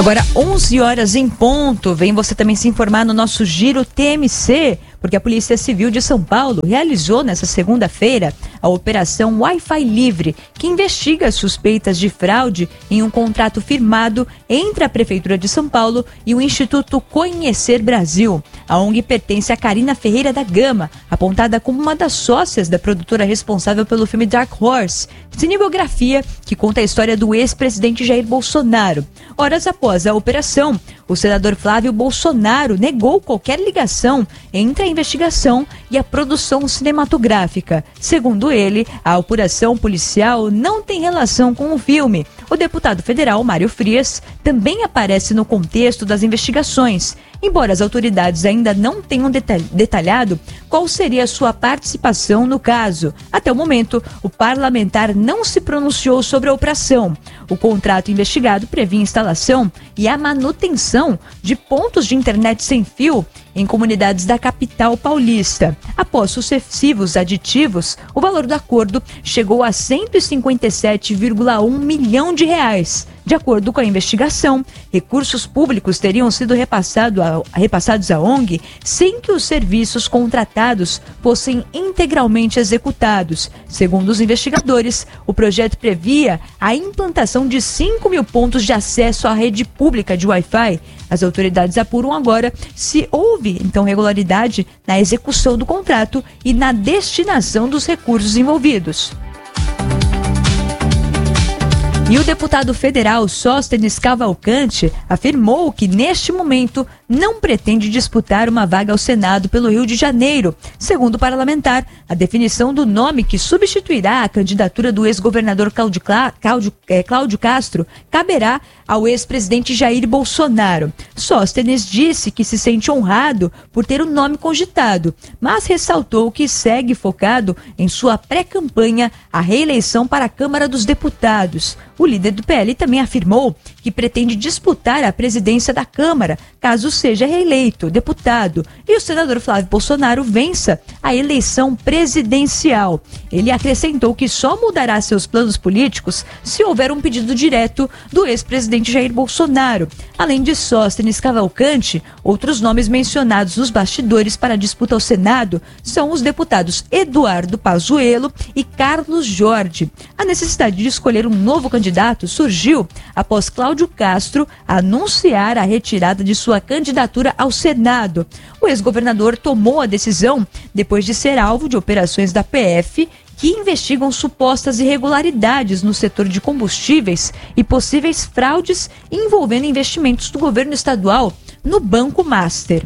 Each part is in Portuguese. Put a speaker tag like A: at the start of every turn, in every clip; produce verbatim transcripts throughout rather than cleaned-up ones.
A: Agora, onze horas em ponto. Vem você também se informar no nosso Giro T M C, porque a Polícia Civil de São Paulo realizou nesta segunda-feira a Operação Wi-Fi Livre, que investiga as suspeitas de fraude em um contrato firmado entre a Prefeitura de São Paulo e o Instituto Conhecer Brasil. A O N G pertence a Karina Ferreira da Gama, apontada como uma das sócias da produtora responsável pelo filme Dark Horse, cinebiografia que conta a história do ex-presidente Jair Bolsonaro. Horas após a operação, o senador Flávio Bolsonaro negou qualquer ligação entre a investigação e a produção cinematográfica. Segundo ele, a apuração policial não tem relação com o filme. O deputado federal Mário Frias também aparece no contexto das investigações, embora as autoridades ainda não tenham detalhado qual seria a sua participação no caso. Até o momento, o parlamentar não se pronunciou sobre a operação. O contrato investigado previa a instalação e a manutenção de pontos de internet sem fio em comunidades da capital paulista. Após sucessivos aditivos, o valor do acordo chegou a cento e cinquenta e sete vírgula um milhão de reais. De acordo com a investigação, recursos públicos teriam sido repassado a, repassados à O N G sem que os serviços contratados fossem integralmente executados. Segundo os investigadores, o projeto previa a implantação de cinco mil pontos de acesso à rede pública de Wi-Fi. As autoridades apuram agora se houve, então, regularidade na execução do contrato e na destinação dos recursos envolvidos. E o deputado federal Sóstenes Cavalcante afirmou que, neste momento, não pretende disputar uma vaga ao Senado pelo Rio de Janeiro. Segundo o parlamentar, a definição do nome que substituirá a candidatura do ex-governador Cláudio, Cláudio, é, Cláudio Castro caberá ao ex-presidente Jair Bolsonaro. Sóstenes disse que se sente honrado por ter o nome cogitado, mas ressaltou que segue focado em sua pré-campanha à reeleição para a Câmara dos Deputados. O líder do P L também afirmou que pretende disputar a presidência da Câmara, caso seja reeleito deputado, e o senador Flávio Bolsonaro vença a eleição presidencial. Ele acrescentou que só mudará seus planos políticos se houver um pedido direto do ex-presidente Jair Bolsonaro. Além de Sóstenes Cavalcante, outros nomes mencionados nos bastidores para a disputa ao Senado são os deputados Eduardo Pazuello e Carlos Jorge. A necessidade de escolher um novo candidato surgiu após Cláudio Castro anunciar a retirada de sua candidatura ao Senado. O ex-governador tomou a decisão depois de ser alvo de operações da P F que investigam supostas irregularidades no setor de combustíveis e possíveis fraudes envolvendo investimentos do governo estadual no Banco Master.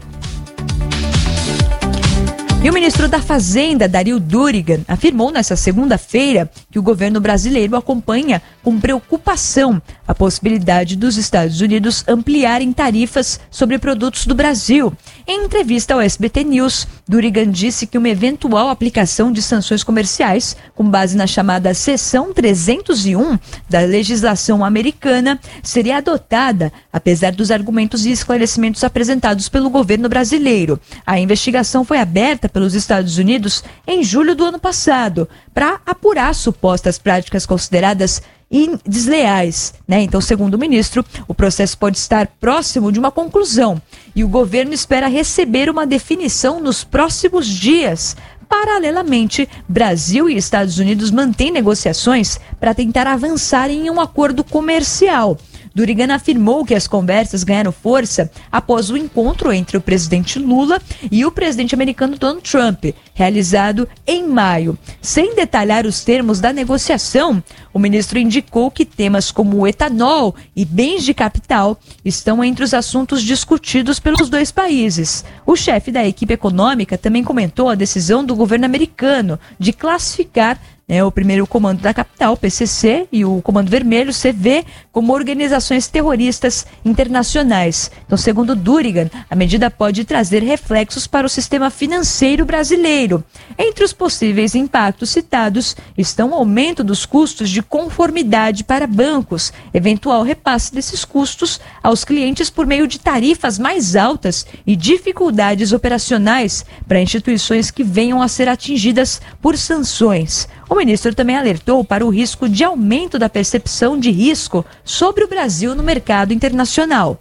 A: E o ministro da Fazenda, Dario Durigan, afirmou nesta segunda-feira que o governo brasileiro acompanha com preocupação a possibilidade dos Estados Unidos ampliarem tarifas sobre produtos do Brasil. Em entrevista ao S B T News, Durigan disse que uma eventual aplicação de sanções comerciais, com base na chamada Seção trezentos e um da legislação americana, seria adotada, apesar dos argumentos e esclarecimentos apresentados pelo governo brasileiro. A investigação foi aberta pelos Estados Unidos em julho do ano passado, para apurar supostas práticas consideradas desleais, né? Então, segundo o ministro, o processo pode estar próximo de uma conclusão e o governo espera receber uma definição nos próximos dias. Paralelamente, Brasil e Estados Unidos mantêm negociações para tentar avançar em um acordo comercial. Durigan afirmou que as conversas ganharam força após o encontro entre o presidente Lula e o presidente americano Donald Trump, realizado em maio. Sem detalhar os termos da negociação, o ministro indicou que temas como o etanol e bens de capital estão entre os assuntos discutidos pelos dois países. O chefe da equipe econômica também comentou a decisão do governo americano de classificar É, o primeiro comando da capital, P C C, e o Comando Vermelho, C V, como organizações terroristas internacionais. Então, segundo Durigan, a medida pode trazer reflexos para o sistema financeiro brasileiro. Entre os possíveis impactos citados estão o aumento dos custos de conformidade para bancos, eventual repasse desses custos aos clientes por meio de tarifas mais altas e dificuldades operacionais para instituições que venham a ser atingidas por sanções. O ministro também alertou para o risco de aumento da percepção de risco sobre o Brasil no mercado internacional.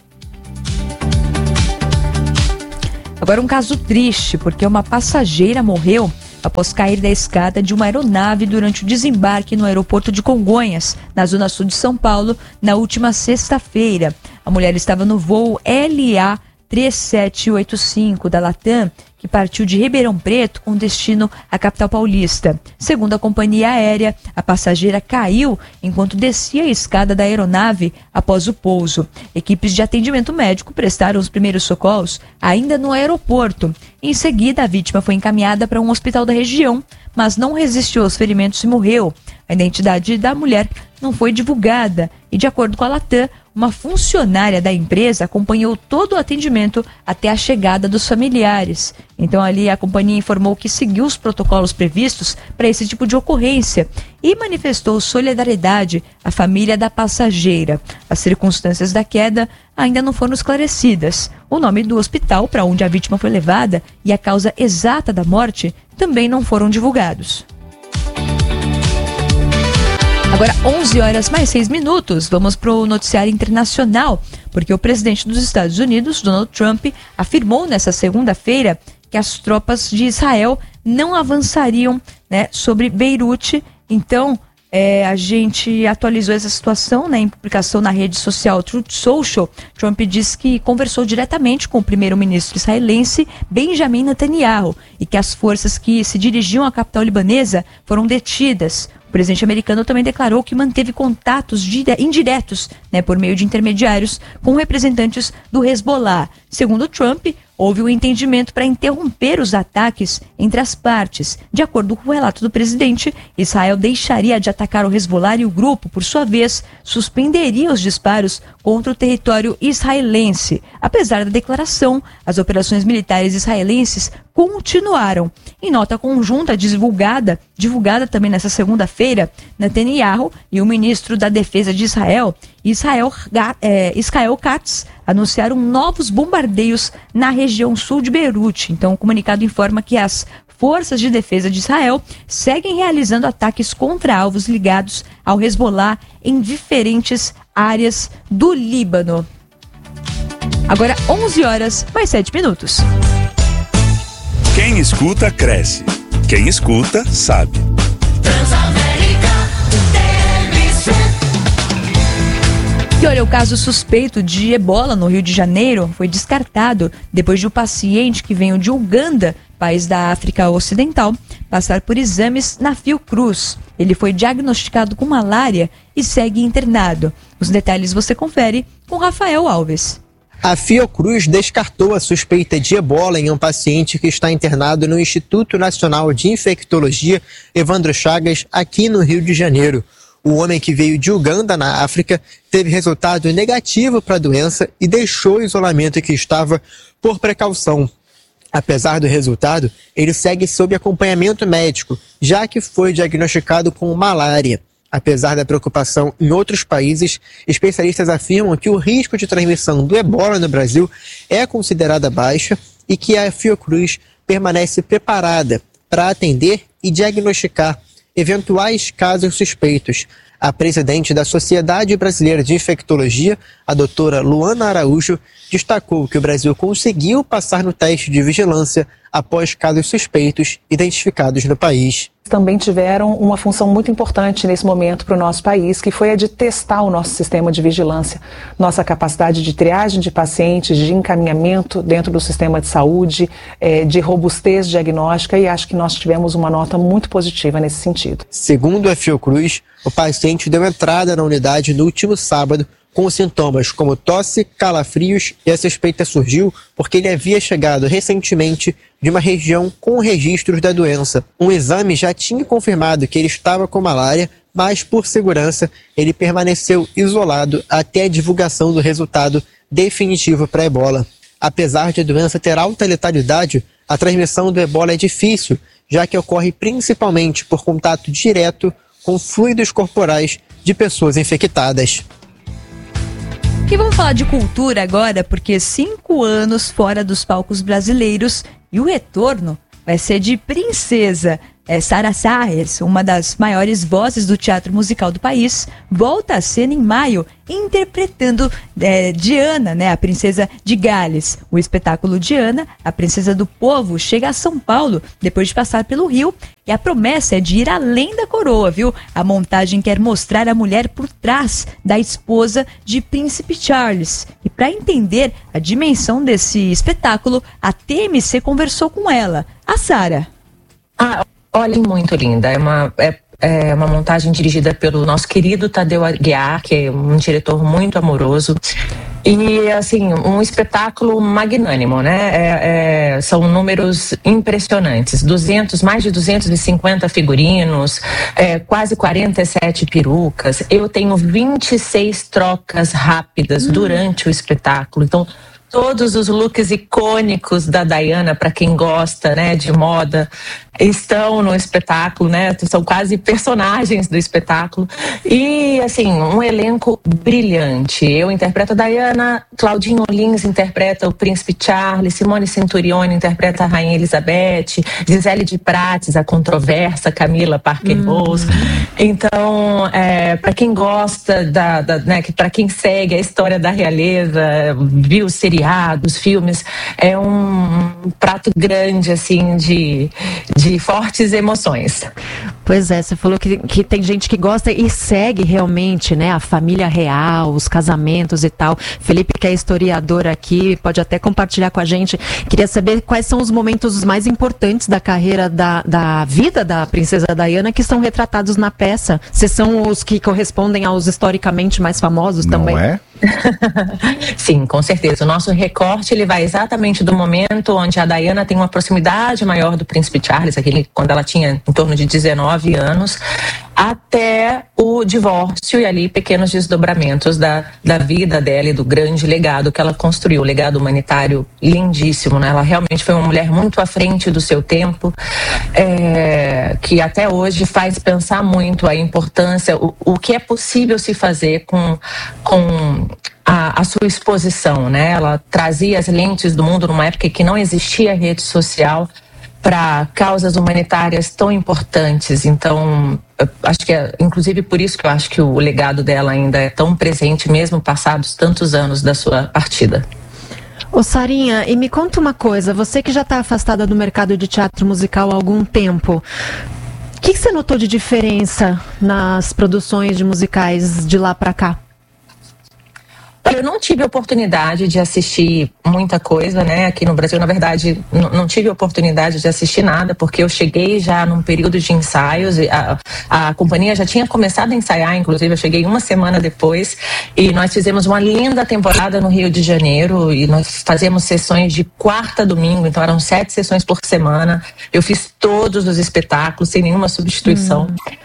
A: Agora um caso triste, porque uma passageira morreu após cair da escada de uma aeronave durante o desembarque no aeroporto de Congonhas, na zona sul de São Paulo, na última sexta-feira. A mulher estava no voo L A três sete oito cinco da Latam, que partiu de Ribeirão Preto com destino à capital paulista. Segundo a companhia aérea, a passageira caiu enquanto descia a escada da aeronave após o pouso. Equipes de atendimento médico prestaram os primeiros socorros ainda no aeroporto. Em seguida, a vítima foi encaminhada para um hospital da região, mas não resistiu aos ferimentos e morreu. A identidade da mulher não foi divulgada e, de acordo com a Latam, uma funcionária da empresa acompanhou todo o atendimento até a chegada dos familiares. Então ali a companhia informou que seguiu os protocolos previstos para esse tipo de ocorrência e manifestou solidariedade à família da passageira. As circunstâncias da queda ainda não foram esclarecidas. O nome do hospital para onde a vítima foi levada e a causa exata da morte também não foram divulgados. Agora, onze horas mais seis minutos, vamos para o noticiário internacional, porque o presidente dos Estados Unidos, Donald Trump, afirmou nessa segunda-feira que as tropas de Israel não avançariam, né, sobre Beirute. Então, é, a gente atualizou essa situação, né, em publicação na rede social Truth Social. Trump disse que conversou diretamente com o primeiro-ministro israelense Benjamin Netanyahu e que as forças que se dirigiam à capital libanesa foram detidas. O presidente americano também declarou que manteve contatos indiretos, né, por meio de intermediários, com representantes do Hezbollah. Segundo Trump, houve um entendimento para interromper os ataques entre as partes. De acordo com o relato do presidente, Israel deixaria de atacar o Hezbollah e o grupo, por sua vez, suspenderia os disparos contra o território israelense. Apesar da declaração, as operações militares israelenses continuaram. Em nota conjunta divulgada, divulgada também nessa segunda-feira, Netanyahu e o ministro da Defesa de Israel, Israel, é, Israel Katz, anunciaram novos bombardeios na região sul de Beirute. Então, o comunicado informa que as forças de defesa de Israel seguem realizando ataques contra alvos ligados ao Hezbollah em diferentes áreas do Líbano. Agora, onze horas mais sete minutos.
B: Quem escuta, cresce. Quem escuta, sabe.
A: Transamérica T V C. E olha, o caso suspeito de ebola no Rio de Janeiro foi descartado depois de um paciente que veio de Uganda, país da África Ocidental, passar por exames na Fiocruz. Ele foi diagnosticado com malária e segue internado. Os detalhes você confere com Rafael Alves.
C: A Fiocruz descartou a suspeita de ebola em um paciente que está internado no Instituto Nacional de Infectologia Evandro Chagas, aqui no Rio de Janeiro. O homem que veio de Uganda, na África, teve resultado negativo para a doença e deixou o isolamento que estava por precaução. Apesar do resultado, ele segue sob acompanhamento médico, já que foi diagnosticado com malária. Apesar da preocupação em outros países, especialistas afirmam que o risco de transmissão do ebola no Brasil é considerada baixa e que a Fiocruz permanece preparada para atender e diagnosticar eventuais casos suspeitos. A presidente da Sociedade Brasileira de Infectologia, a doutora Luana Araújo, destacou que o Brasil conseguiu passar no teste de vigilância após casos suspeitos identificados no país.
D: Também tiveram uma função muito importante nesse momento para o nosso país, que foi a de testar o nosso sistema de vigilância, nossa capacidade de triagem de pacientes, de encaminhamento dentro do sistema de saúde, de robustez diagnóstica, e acho que nós tivemos uma nota muito positiva nesse sentido.
C: Segundo a Fiocruz, o paciente deu entrada na unidade no último sábado com sintomas como tosse, calafrios, e a suspeita surgiu porque ele havia chegado recentemente de uma região com registros da doença. Um exame já tinha confirmado que ele estava com malária, mas por segurança ele permaneceu isolado até a divulgação do resultado definitivo para a ebola. Apesar de a doença ter alta letalidade, a transmissão do ebola é difícil, já que ocorre principalmente por contato direto com fluidos corporais de pessoas infectadas.
A: E vamos falar de cultura agora, porque cinco anos fora dos palcos brasileiros e o retorno vai ser de Princesa. é, Sara Sarres, uma das maiores vozes do teatro musical do país, volta à cena em maio, interpretando é, Diana, né, a princesa de Gales. O espetáculo Diana, a princesa do povo, chega a São Paulo depois de passar pelo Rio, e a promessa é de ir além da coroa, viu? A montagem quer mostrar a mulher por trás da esposa de Príncipe Charles. E para entender a dimensão desse espetáculo, a T M C conversou com ela, a Sara.
E: Ah, olha, muito linda. É uma, é, é uma montagem dirigida pelo nosso querido Tadeu Aguiar, que é um diretor muito amoroso. E, assim, um espetáculo magnânimo, né? É, é, são números impressionantes. duzentos, mais de duzentos e cinquenta figurinos, é, quase quarenta e sete perucas. Eu tenho vinte e seis trocas rápidas hum. durante o espetáculo. Então, todos os looks icônicos da Diana, para quem gosta, né, de moda, estão no espetáculo, né? São quase personagens do espetáculo. E, assim, um elenco brilhante. Eu interpreto a Diana, Claudinho Lins interpreta o Príncipe Charles, Simone Centurione interpreta a Rainha Elizabeth, Gisele de Prates, a controversa Camila Parker Bowles. Uhum. Então, é, para quem gosta, da, da, né, para quem segue a história da realeza, viu seriados, filmes, é um prato grande, assim, de... de de fortes emoções.
F: Pois é, você falou que, que tem gente que gosta e segue realmente, né, a família real, os casamentos e tal. Felipe, que é historiador aqui, pode até compartilhar com a gente. Queria saber quais são os momentos mais importantes da carreira, da, da vida da princesa Diana, que são retratados na peça. Se são os que correspondem aos historicamente mais famosos também.
G: Não é?
E: Sim, com certeza. O nosso recorte, ele vai exatamente do momento onde a Diana tem uma proximidade maior do Príncipe Charles, aquele, quando ela tinha em torno de dezenove anos, até o divórcio e ali pequenos desdobramentos da, da vida dela e do grande legado que ela construiu, o legado humanitário lindíssimo, né? Ela realmente foi uma mulher muito à frente do seu tempo, é, que até hoje faz pensar muito a importância, o, o que é possível se fazer com, com a, a sua exposição, né? Ela trazia as lentes do mundo numa época que não existia rede social para causas humanitárias tão importantes. Então, acho que é inclusive por isso que eu acho que o legado dela ainda é tão presente, mesmo passados tantos anos da sua partida.
F: Ô Sarinha, e me conta uma coisa, você que já está afastada do mercado de teatro musical há algum tempo, o que, que você notou de diferença nas produções de musicais de lá para cá?
E: Eu não tive oportunidade de assistir muita coisa, né? Aqui no Brasil, na verdade, n- não tive oportunidade de assistir nada, porque eu cheguei já num período de ensaios. E a, a companhia já tinha começado a ensaiar, inclusive eu cheguei uma semana depois, e nós fizemos uma linda temporada no Rio de Janeiro, e nós fazíamos sessões de quarta a domingo, então eram sete sessões por semana. Eu fiz todos os espetáculos, sem nenhuma substituição. Hum.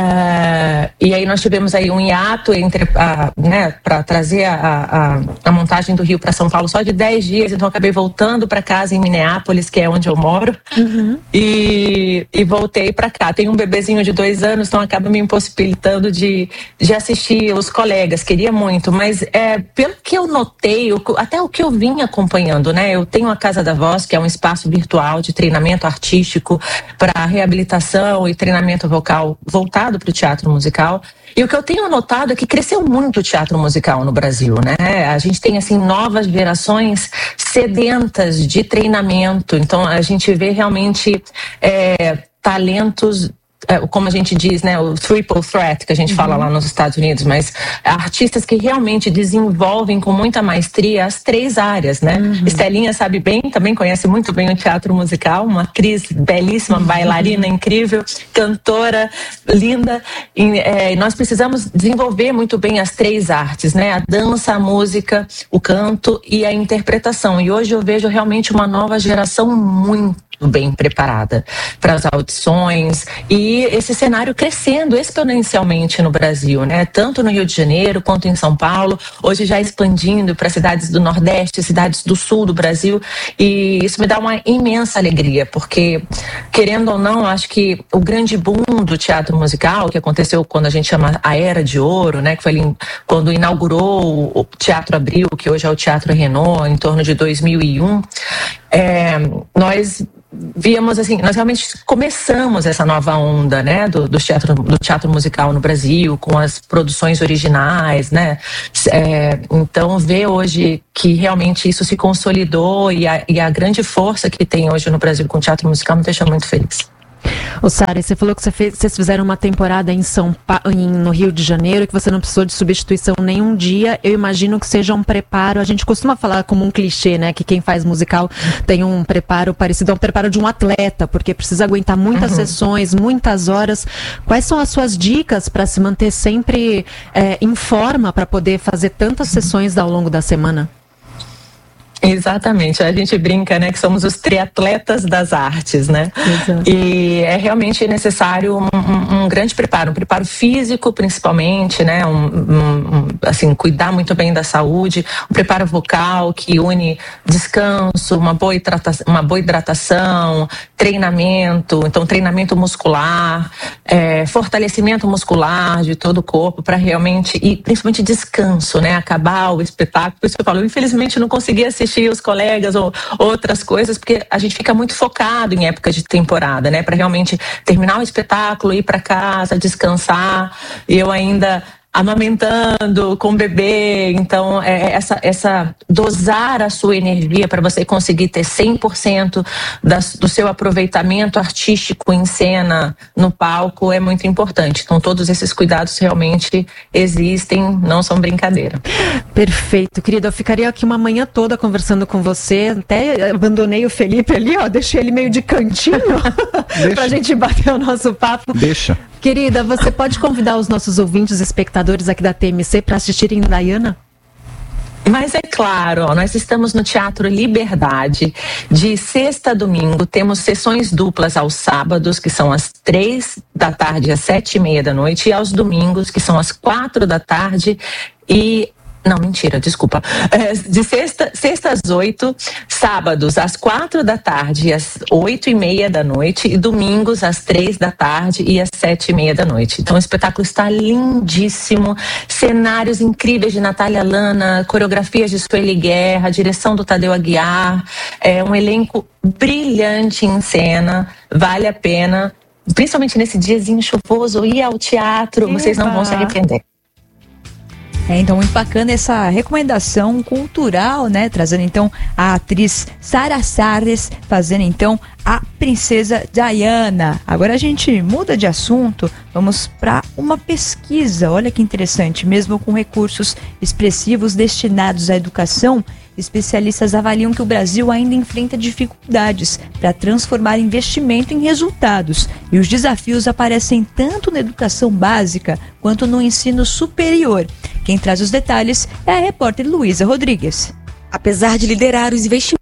E: Uh, e aí nós tivemos aí um hiato entre, uh, né, para trazer a, a, a montagem do Rio para São Paulo só de dez dias, então eu acabei voltando para casa em Minneapolis, que é onde eu moro, uhum. e, e voltei para cá. Tenho um bebezinho de dois anos, então acaba me impossibilitando de, de assistir os colegas, queria muito, mas é, pelo que eu notei, até o que eu vim acompanhando, né, eu tenho a Casa da Voz, que é um espaço virtual de treinamento artístico para reabilitação e treinamento vocal voltado para o teatro musical, e o que eu tenho notado é que cresceu muito o teatro musical no Brasil, né? A gente tem, assim, novas gerações sedentas de treinamento, então a gente vê realmente é, talentos, como a gente diz, né, o triple threat que a gente uhum. fala lá nos Estados Unidos, mas artistas que realmente desenvolvem com muita maestria as três áreas, né? Uhum. Estelinha sabe bem, também conhece muito bem o teatro musical, uma atriz belíssima, bailarina uhum. incrível, cantora linda, e é, nós precisamos desenvolver muito bem as três artes, né? A dança, a música, o canto e a interpretação, e hoje eu vejo realmente uma nova geração muito bem preparada para as audições e esse cenário crescendo exponencialmente no Brasil, né? Tanto no Rio de Janeiro quanto em São Paulo, hoje já expandindo para cidades do Nordeste, cidades do Sul do Brasil, e isso me dá uma imensa alegria, porque, querendo ou não, acho que o grande boom do teatro musical, que aconteceu quando a gente chama a Era de Ouro, né? Que foi ali quando inaugurou o Teatro Abril, que hoje é o Teatro Renault, em torno de dois mil e um, é, nós víamos assim, nós realmente começamos essa nova onda, né, do, do, teatro, do teatro musical no Brasil, com as produções originais, né, é, então ver hoje que realmente isso se consolidou e a, e a grande força que tem hoje no Brasil com o teatro musical me deixa muito feliz.
F: Ô Sara, você falou que você fez, vocês fizeram uma temporada em São pa... em, no Rio de Janeiro, que você não precisou de substituição nenhum dia. Eu imagino que seja um preparo. A gente costuma falar como um clichê, né? Que quem faz musical tem um preparo parecido ao preparo de um atleta, porque precisa aguentar muitas uhum. sessões, muitas horas. Quais são as suas dicas para se manter sempre é, em forma para poder fazer tantas sessões ao longo da semana?
E: Exatamente, a gente brinca, né, que somos os triatletas das artes, né? Exato. E é realmente necessário um, um, um grande preparo, um preparo físico principalmente, né, um, um, assim, cuidar muito bem da saúde, um preparo vocal que une descanso, uma boa hidratação, uma boa hidratação, treinamento, então treinamento muscular, é, fortalecimento muscular de todo o corpo para realmente, e principalmente descanso, né, acabar o espetáculo. Por isso eu falo, infelizmente não consegui assistir os colegas ou outras coisas, porque a gente fica muito focado em época de temporada, né? Para realmente terminar o espetáculo, ir para casa, descansar. E eu ainda amamentando com o bebê, então é, essa, essa dosar a sua energia para você conseguir ter cem por cento das, do seu aproveitamento artístico em cena, no palco, é muito importante. Então todos esses cuidados realmente existem, não são brincadeira.
F: Perfeito, querida, eu ficaria aqui uma manhã toda conversando com você, até abandonei o Felipe ali, ó, deixei ele meio de cantinho pra gente bater o nosso papo.
G: Deixa.
F: Querida, você pode convidar os nossos ouvintes, espectadores aqui da T M C para assistirem Diana?
E: Mas é claro, ó, nós estamos no Teatro Liberdade, de sexta a domingo, temos sessões duplas aos sábados, que são às três da tarde às sete e meia da noite, e aos domingos, que são às quatro da tarde e... Não, mentira, desculpa. É, de sexta, sexta às oito, sábados às quatro da tarde e às oito e meia da noite, e domingos às três da tarde e às sete e meia da noite. Então o espetáculo está lindíssimo, cenários incríveis de Natália Lana, coreografias de Sueli Guerra, direção do Tadeu Aguiar, é um elenco brilhante em cena, vale a pena, principalmente nesse diazinho chuvoso, ir ao teatro, Eba. Vocês não vão se arrepender.
A: É, então, muito bacana essa recomendação cultural, né? Trazendo, então, a atriz Sara Sarres, fazendo, então, a princesa Diana. Agora a gente muda de assunto, vamos para uma pesquisa. Olha que interessante, mesmo com recursos expressivos destinados à educação, especialistas avaliam que o Brasil ainda enfrenta dificuldades para transformar investimento em resultados. E os desafios aparecem tanto na educação básica quanto no ensino superior. Quem traz os detalhes é a repórter Luísa Rodrigues.
H: Apesar de liderar os investimentos...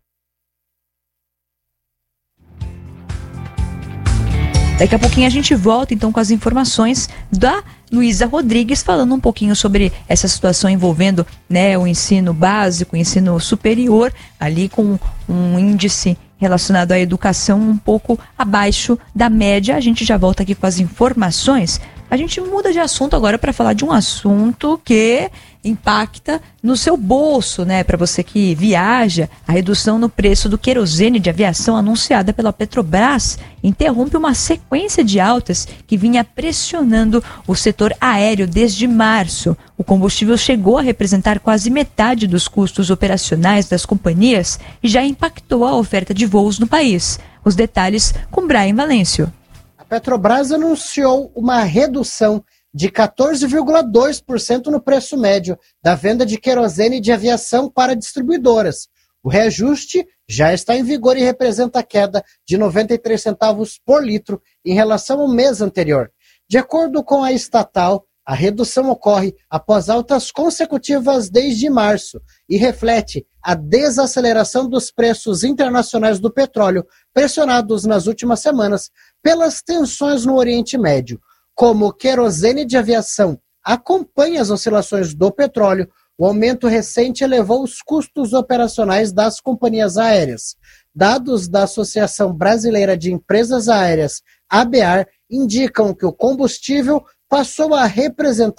A: Daqui a pouquinho a gente volta então com as informações da Luísa Rodrigues, falando um pouquinho sobre essa situação envolvendo, né, o ensino básico, o ensino superior, ali com um índice relacionado à educação um pouco abaixo da média. A gente já volta aqui com as informações. A gente muda de assunto agora para falar de um assunto que impacta no seu bolso, né? Para você que viaja, a redução no preço do querosene de aviação anunciada pela Petrobras interrompe uma sequência de altas que vinha pressionando o setor aéreo desde março. O combustível chegou a representar quase metade dos custos operacionais das companhias e já impactou a oferta de voos no país. Os detalhes com Brian Valêncio.
I: A Petrobras anunciou uma redução de quatorze vírgula dois por cento no preço médio da venda de querosene de aviação para distribuidoras. O reajuste já está em vigor e representa a queda de noventa e três centavos por litro em relação ao mês anterior. De acordo com a estatal, a redução ocorre após altas consecutivas desde março e reflete a desaceleração dos preços internacionais do petróleo, pressionados nas últimas semanas pelas tensões no Oriente Médio. Como o querosene de aviação acompanha as oscilações do petróleo, o aumento recente elevou os custos operacionais das companhias aéreas. Dados da Associação Brasileira de Empresas Aéreas, A B A R, indicam que o combustível passou a representar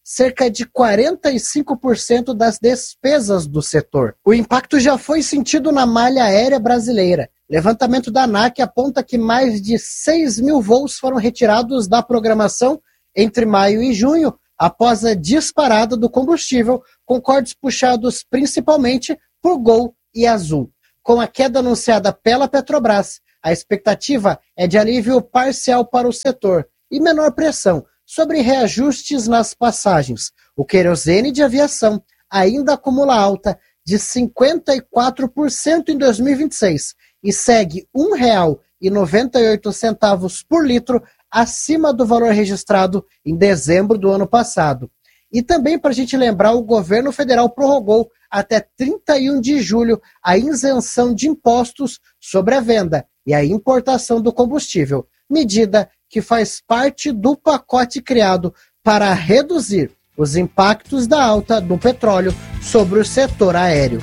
I: cerca de quarenta e cinco por cento das despesas do setor. O impacto já foi sentido na malha aérea brasileira. Levantamento da ANAC aponta que mais de seis mil voos foram retirados da programação entre maio e junho, após a disparada do combustível, com cortes puxados principalmente por Gol e Azul. Com a queda anunciada pela Petrobras, a expectativa é de alívio parcial para o setor e menor pressão sobre reajustes nas passagens. O querosene de aviação ainda acumula alta de cinquenta e quatro por cento em dois mil e vinte e seis e segue um real e noventa e oito centavos por litro acima do valor registrado em dezembro do ano passado. E também, para a gente lembrar, o governo federal prorrogou até trinta e um de julho a isenção de impostos sobre a venda e a importação do combustível, medida que faz parte do pacote criado para reduzir os impactos da alta do petróleo sobre o setor aéreo.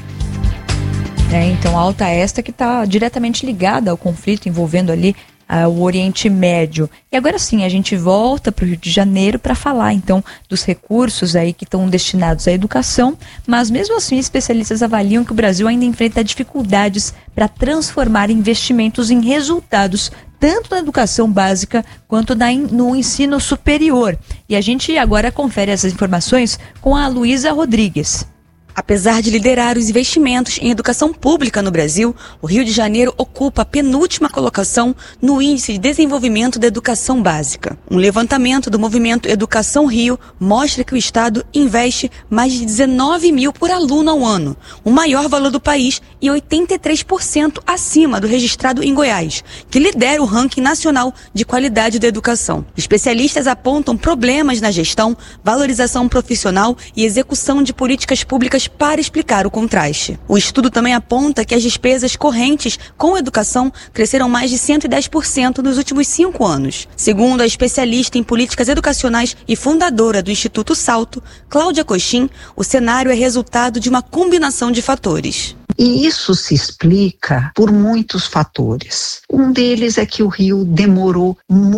A: É, então, a alta esta que está diretamente ligada ao conflito envolvendo ali uh, o Oriente Médio. E agora sim, a gente volta para o Rio de Janeiro para falar, então, dos recursos aí que estão destinados à educação, mas mesmo assim, especialistas avaliam que o Brasil ainda enfrenta dificuldades para transformar investimentos em resultados, tanto na educação básica quanto na, no ensino superior. E a gente agora confere essas informações com a Luísa Rodrigues.
H: Apesar de liderar os investimentos em educação pública no Brasil, o Rio de Janeiro ocupa a penúltima colocação no Índice de Desenvolvimento da Educação Básica. Um levantamento do movimento Educação Rio mostra que o estado investe mais de dezenove mil por aluno ao ano, o maior valor do país e oitenta e três por cento acima do registrado em Goiás, que lidera o ranking nacional de qualidade da educação. Especialistas apontam problemas na gestão, valorização profissional e execução de políticas públicas para explicar o contraste. O estudo também aponta que as despesas correntes com educação cresceram mais de cento e dez por cento nos últimos cinco anos. Segundo a especialista em políticas educacionais e fundadora do Instituto Salto, Cláudia Coxim, o cenário é resultado de uma combinação de fatores.
G: E isso se explica por muitos fatores. Um deles é que o Rio demorou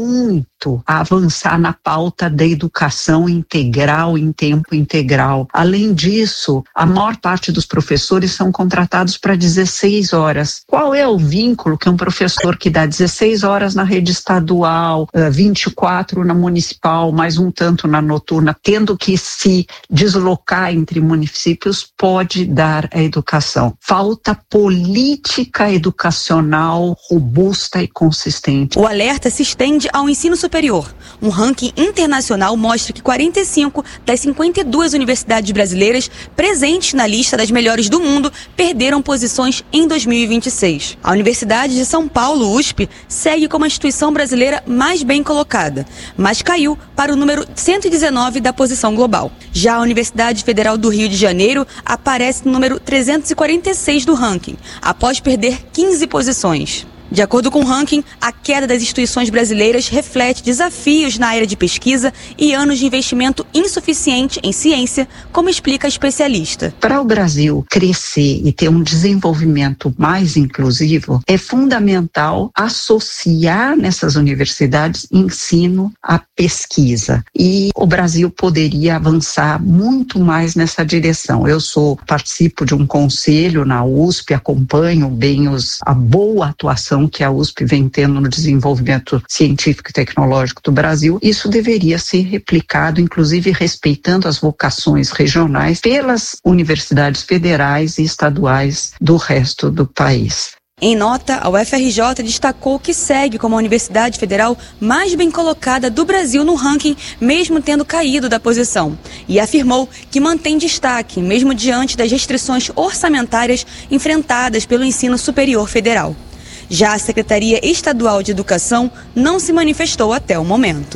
G: muito a avançar na pauta da educação integral em tempo integral. Além disso, a maior parte dos professores são contratados para dezesseis horas. Qual é o vínculo que um professor que dá dezesseis horas na rede estadual, vinte e quatro na municipal, mais um tanto na noturna, tendo que se deslocar entre municípios, pode dar à educação? Falta política educacional robusta e consistente.
H: O alerta se estende ao ensino superior. Um ranking internacional mostra que quarenta e cinco das cinquenta e duas universidades brasileiras presentes na lista das melhores do mundo perderam posições em dois mil e vinte e seis. A Universidade de São Paulo, U S P, segue como a instituição brasileira mais bem colocada, mas caiu para o número cento e dezenove da posição global. Já a Universidade Federal do Rio de Janeiro aparece no número trezentos e quarenta e seis do ranking, após perder quinze posições. De acordo com o ranking, a queda das instituições brasileiras reflete desafios na área de pesquisa e anos de investimento insuficiente em ciência, como explica a especialista.
G: Para o Brasil crescer e ter um desenvolvimento mais inclusivo, é fundamental associar nessas universidades ensino à pesquisa. E o Brasil poderia avançar muito mais nessa direção. Eu sou, participo de um conselho na U S P, acompanho bem os, a boa atuação que a U S P vem tendo no desenvolvimento científico e tecnológico do Brasil. Isso deveria ser replicado, inclusive respeitando as vocações regionais pelas universidades federais e estaduais do resto do país.
H: Em nota, a U F R J destacou que segue como a universidade federal mais bem colocada do Brasil no ranking, mesmo tendo caído da posição, e afirmou que mantém destaque, mesmo diante das restrições orçamentárias enfrentadas pelo ensino superior federal. Já a Secretaria Estadual de Educação não se manifestou até o momento.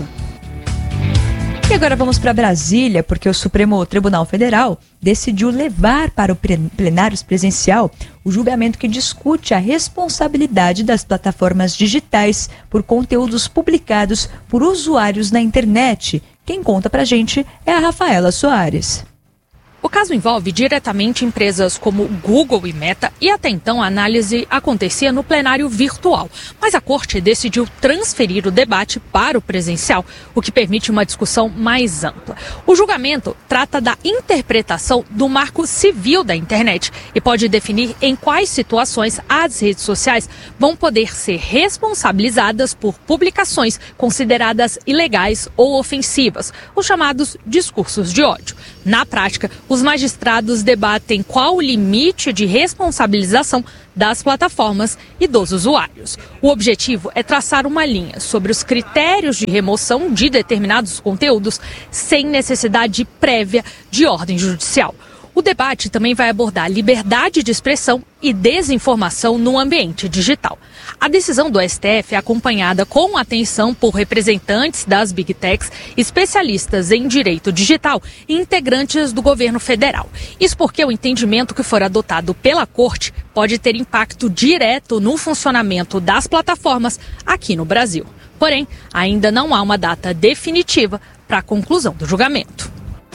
A: E agora vamos para Brasília, porque o Supremo Tribunal Federal decidiu levar para o plenário presencial o julgamento que discute a responsabilidade das plataformas digitais por conteúdos publicados por usuários na internet. Quem conta pra gente é a Rafaela Soares.
J: O O caso envolve diretamente empresas como Google e Meta e até então a análise acontecia no plenário virtual. Mas a Corte decidiu transferir o debate para o presencial, o que permite uma discussão mais ampla. O julgamento trata da interpretação do marco civil da internet e pode definir em quais situações as redes sociais vão poder ser responsabilizadas por publicações consideradas ilegais ou ofensivas, os chamados discursos de ódio. Na prática, os magistrados debatem qual o limite de responsabilização das plataformas e dos usuários. O objetivo é traçar uma linha sobre os critérios de remoção de determinados conteúdos sem necessidade prévia de ordem judicial. O debate também vai abordar liberdade de expressão e desinformação no ambiente digital. A decisão do S T F é acompanhada com atenção por representantes das Big Techs, especialistas em direito digital e integrantes do governo federal. Isso porque o entendimento que for adotado pela Corte pode ter impacto direto no funcionamento das plataformas aqui no Brasil. Porém, ainda não há uma data definitiva para a conclusão do julgamento.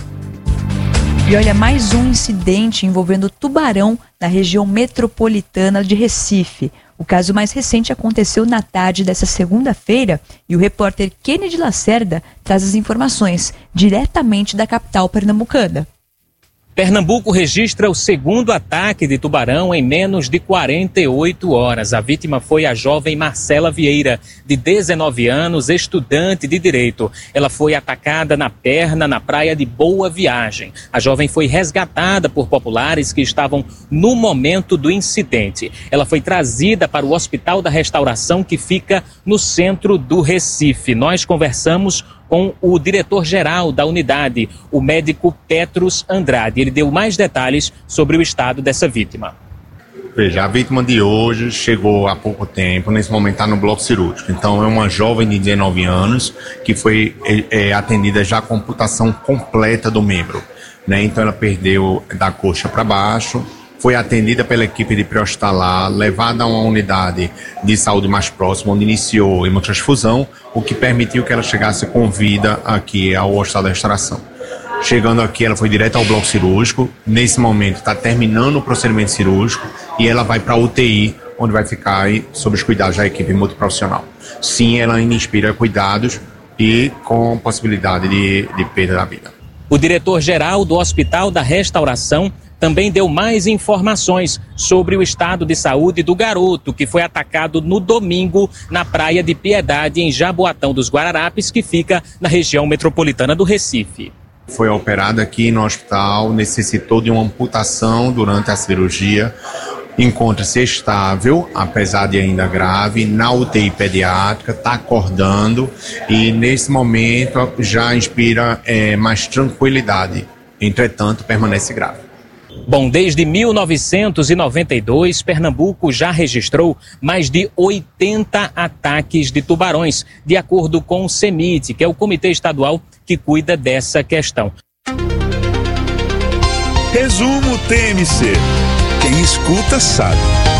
A: E olha, mais um incidente envolvendo tubarão na região metropolitana de Recife. O caso mais recente aconteceu na tarde dessa segunda-feira e o repórter Kennedy Lacerda traz as informações diretamente da capital pernambucana.
K: Pernambuco registra o segundo ataque de tubarão em menos de quarenta e oito horas. A vítima foi a jovem Marcela Vieira, de dezenove anos, estudante de Direito. Ela foi atacada na perna na praia de Boa Viagem. A jovem foi resgatada por populares que estavam no momento do incidente. Ela foi trazida para o Hospital da Restauração, que fica no centro do Recife. Nós conversamos com o diretor-geral da unidade, o médico Petros Andrade. Ele deu mais detalhes sobre o estado dessa vítima.
L: Veja, a vítima de hoje chegou há pouco tempo, nesse momento está no bloco cirúrgico. Então é uma jovem de dezenove anos que foi é, é, atendida já com amputação completa do membro, né? Então ela perdeu da coxa para baixo, foi atendida pela equipe de pré-hospitalar, levada a uma unidade de saúde mais próxima, onde iniciou hemotransfusão, o que permitiu que ela chegasse com vida aqui ao Hospital da Restauração. Chegando aqui, ela foi direto ao bloco cirúrgico. Nesse momento, está terminando o procedimento cirúrgico e ela vai para a U T I, onde vai ficar aí sob os cuidados da equipe multiprofissional. Sim, ela ainda inspira cuidados e com possibilidade de, de perda da vida.
K: O diretor-geral do Hospital da Restauração também deu mais informações sobre o estado de saúde do garoto, que foi atacado no domingo na Praia de Piedade, em Jaboatão dos Guararapes, que fica na região metropolitana do Recife.
L: Foi operado aqui no hospital, necessitou de uma amputação durante a cirurgia. Encontra-se estável, apesar de ainda grave, na U T I pediátrica, está acordando e nesse momento já inspira é, mais tranquilidade. Entretanto, permanece grave.
K: Bom, desde mil novecentos e noventa e dois, Pernambuco já registrou mais de oitenta ataques de tubarões, de acordo com o CEMIT, que é o comitê estadual que cuida dessa questão.
B: Resumo T M C. Quem escuta sabe.